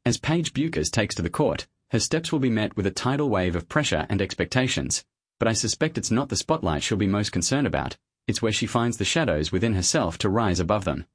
As Paige Bucas takes to the court, her steps will be met with a tidal wave of pressure and expectations. But I suspect it's not the spotlight she'll be most concerned about. It's where she finds the shadows within herself to rise above them.